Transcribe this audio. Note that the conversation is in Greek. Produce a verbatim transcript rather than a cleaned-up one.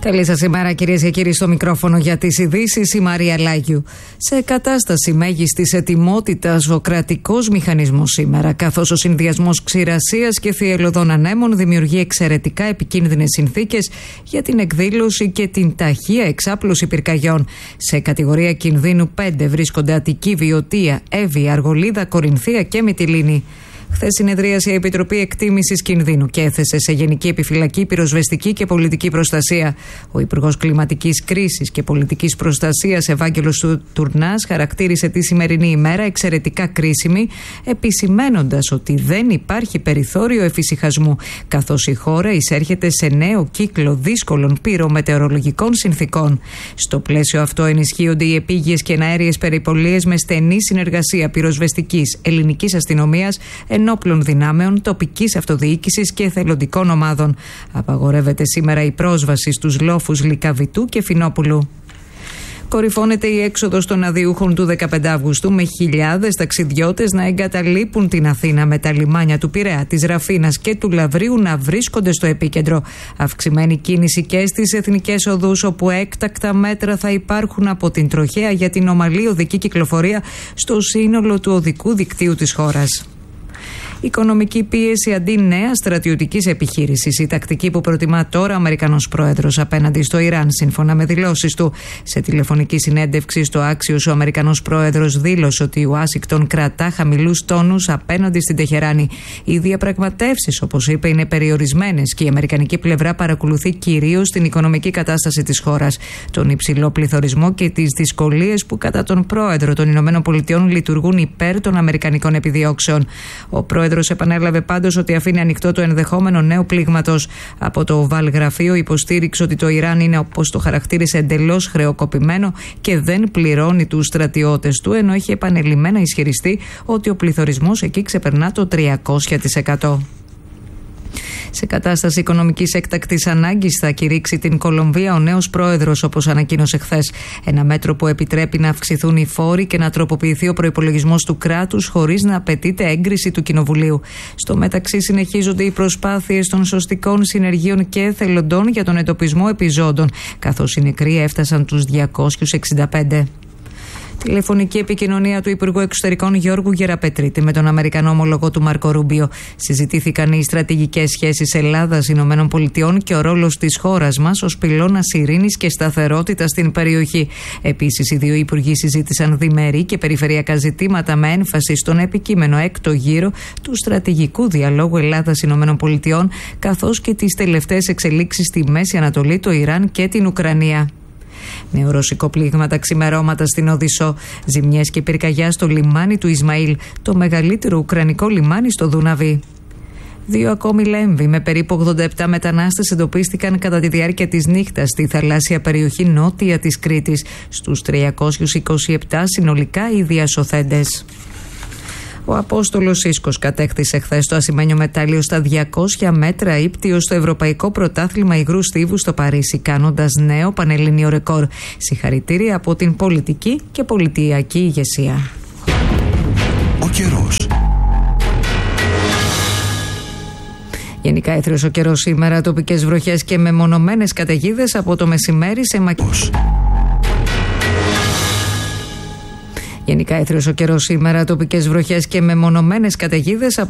Καλή σας ημέρα, κυρίες και κύριοι, στο μικρόφωνο για τις ειδήσεις, η Μαρία Λάγιου. Σε κατάσταση μέγιστης ετοιμότητας ο κρατικός μηχανισμός σήμερα, καθώς ο συνδυασμός ξηρασίας και θυελλωδών ανέμων δημιουργεί εξαιρετικά επικίνδυνες συνθήκες για την εκδήλωση και την ταχεία εξάπλωση πυρκαγιών. Σε κατηγορία κινδύνου πέντε βρίσκονται Αττική, Βιωτία, Εύη, Αργολίδα, Κορινθία και Μυτιλήνη. Χθες συνεδρίασε η Επιτροπή Εκτίμησης Κινδύνου και έθεσε σε γενική επιφυλακή πυροσβεστική και πολιτική προστασία. Ο Υπουργός Κλιματικής Κρίσης και Πολιτικής Προστασίας, Ευάγγελος Τουρνάς, χαρακτήρισε τη σημερινή ημέρα εξαιρετικά κρίσιμη, επισημένοντας ότι δεν υπάρχει περιθώριο εφησυχασμού, καθώς η χώρα εισέρχεται σε νέο κύκλο δύσκολων πυρομετεωρολογικών συνθήκων. Στο πλαίσιο αυτό ενισχύονται οι επίγειες και εναέριες περιπολίες με στενή συνεργασία πυροσβεστικής, ελληνικής αστυνομίας, ενόπλων δυνάμεων, τοπικής αυτοδιοίκησης και εθελοντικών ομάδων. Απαγορεύεται σήμερα η πρόσβαση στους λόφους Λυκαβητού και Φινόπουλου. Κορυφώνεται η έξοδος των αδιούχων του δεκαπέντε Αυγούστου, με χιλιάδες ταξιδιώτες να εγκαταλείπουν την Αθήνα, με τα λιμάνια του Πειραιά, της Ραφίνας και του Λαβρίου να βρίσκονται στο επίκεντρο. Αυξημένη κίνηση και στις εθνικές οδούς, όπου έκτακτα μέτρα θα υπάρχουν από την τροχέα για την ομαλή οδική κυκλοφορία στο σύνολο του οδικού δικτύου της χώρας. Οικονομική πίεση αντί νέα στρατιωτικής επιχείρησης. Η τακτική που προτιμά τώρα ο Αμερικανός πρόεδρος απέναντι στο Ιράν, σύμφωνα με δηλώσεις του. Σε τηλεφωνική συνέντευξη στο Άξιος, ο Αμερικανός πρόεδρος δήλωσε ότι η Ουάσιγκτον κρατά χαμηλούς τόνους απέναντι στην Τεχεράνη. Οι διαπραγματεύσεις, όπως είπε, είναι περιορισμένες και η αμερικανική πλευρά παρακολουθεί κυρίως την οικονομική κατάσταση της χώρας, τον υψηλό πληθωρισμό και τις δυσκολίες που κατά τον πρόεδρο των Ηνωμένων Πολιτειών λειτουργούν υπέρ των αμερικανικών επιδιώξεων. Ο πρόεδρος Ο πρόεδρος επανέλαβε πάντως ότι αφήνει ανοιχτό το ενδεχόμενο νέου πλήγματος. Από το Οβάλ Γραφείο υποστήριξε ότι το Ιράν είναι, όπως το χαρακτήρισε, εντελώς χρεοκοπημένο και δεν πληρώνει τους στρατιώτες του, ενώ έχει επανειλημμένα ισχυριστεί ότι ο πληθωρισμός εκεί ξεπερνά το τριακόσια τοις εκατό. Σε κατάσταση οικονομικής έκτακτης ανάγκης θα κηρύξει την Κολομβία ο νέος πρόεδρος, όπως ανακοίνωσε χθες. Ένα μέτρο που επιτρέπει να αυξηθούν οι φόροι και να τροποποιηθεί ο προϋπολογισμός του κράτους χωρίς να απαιτείται έγκριση του Κοινοβουλίου. Στο μεταξύ, συνεχίζονται οι προσπάθειες των σωστικών συνεργείων και εθελοντών για τον εντοπισμό επιζώντων, καθώς οι νεκροί έφτασαν τους διακόσιους εξήντα πέντε. Τηλεφωνική επικοινωνία του Υπουργού Εξωτερικών Γιώργου Γεραπετρίτη με τον Αμερικανό ομολογό του Μάρκο Ρούμπιο. Συζητήθηκαν οι στρατηγικές σχέσεις Ελλάδας-Ηνωμένων Πολιτειών και ο ρόλος της χώρας μας ως πυλώνας ειρήνης και σταθερότητας στην περιοχή. Επίσης, οι δύο υπουργοί συζήτησαν διμερή και περιφερειακά ζητήματα με έμφαση στον επικείμενο έκτο γύρο του στρατηγικού διαλόγου Ελλάδας-Ηνωμένων Πολιτειών, καθώς και τις τελευταίες εξελίξεις στη Μέση Ανατολή, το Ιράν και την Ουκρανία. Νέο ρωσικό πλήγμα τα ξημερώματα στην Οδυσσό. Ζημιές και πυρκαγιά στο λιμάνι του Ισμαήλ, το μεγαλύτερο ουκρανικό λιμάνι στο Δούναβι. Δύο ακόμη λέμβοι με περίπου ογδόντα επτά μετανάστες εντοπίστηκαν κατά τη διάρκεια της νύχτας στη θαλάσσια περιοχή νότια της Κρήτης. Στους τριακόσιους είκοσι επτά συνολικά οι διασωθέντες. Ο Απόστολος Σίσκος κατέκτησε χθες το ασημένιο μετάλλιο στα διακόσια μέτρα ύπτιο στο Ευρωπαϊκό Πρωτάθλημα Υγρού Στίβου στο Παρίσι, κάνοντας νέο πανελληνίο ρεκόρ. Συγχαρητήρια από την πολιτική και πολιτιακή ηγεσία. Ο καιρός. Γενικά έθριος ο καιρός σήμερα, τοπικές βροχές και μεμονωμένες καταιγίδες από το μεσημέρι σε μακρινές. Γενικά έθριος ο καιρός σήμερα, τοπικές βροχές και μεμονωμένες καταιγίδες από